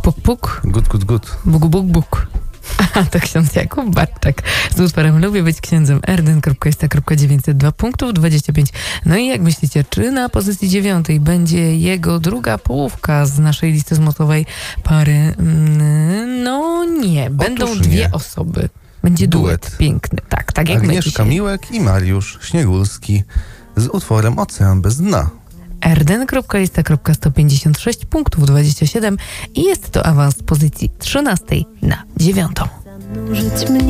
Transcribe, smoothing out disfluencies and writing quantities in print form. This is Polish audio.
puk, puk. Gut. Buk. A to ksiądz Jakub Barczak z utworem Lubię być księdzem. Erden.jest.902 punktów 25. No i jak myślicie, czy na pozycji 9 będzie jego druga połówka z naszej listy zmotowej pary? No nie, będą dwie osoby. Będzie duet piękny, tak jak my Agnieszka dzisiaj. Miłek i Mariusz Śniegulski z utworem Ocean bez dna. Erden.jest.156 punktów 27 i jest to awans z pozycji 13 na 9.